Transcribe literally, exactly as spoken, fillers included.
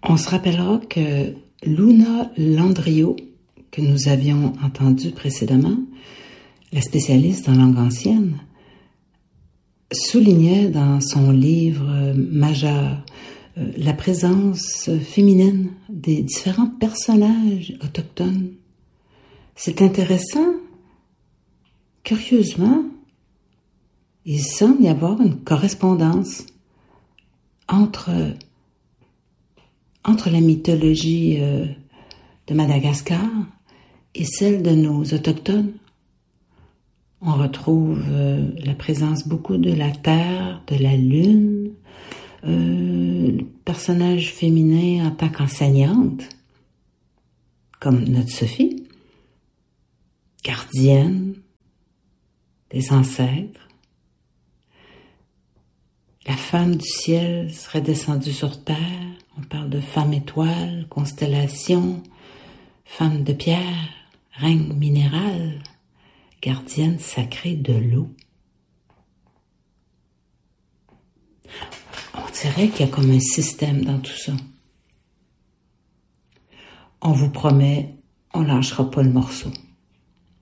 On se rappellera que Luna Landriot, que nous avions entendu précédemment, la spécialiste en langue ancienne, soulignait dans son livre majeur euh, la présence féminine des différents personnages autochtones. C'est intéressant. Curieusement, il semble y avoir une correspondance entre, entre la mythologie euh, de Madagascar et celle de nos autochtones. On retrouve euh, la présence beaucoup de la terre, de la lune, euh, personnages féminins en tant qu'enseignante, comme notre Sophie, gardienne des ancêtres. La femme du ciel serait descendue sur terre. On parle de femme étoile, constellation, femme de pierre, reine minérale, gardienne sacrée de l'eau. On dirait qu'il y a comme un système dans tout ça. On vous promet, on lâchera pas le morceau.